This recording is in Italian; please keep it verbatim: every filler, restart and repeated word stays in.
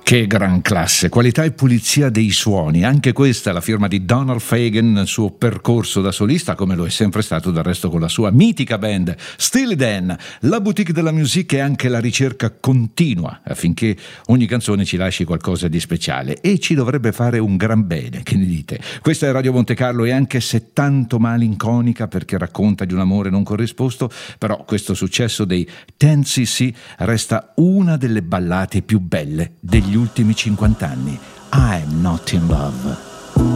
Che gran classe, qualità e pulizia dei suoni, anche questa è la firma di Donald Fagen nel suo percorso da solista, come lo è sempre stato del resto con la sua mitica band Steely Dan. La boutique della musique è anche la ricerca continua affinché ogni canzone ci lasci qualcosa di speciale e ci dovrebbe fare un gran bene, che ne dite? Questa è Radio Monte Carlo e anche se tanto malinconica perché racconta di un amore non corrisposto, però questo successo dei ten C C resta una delle ballate più belle degli ultimi cinquanta anni. I'm not in love.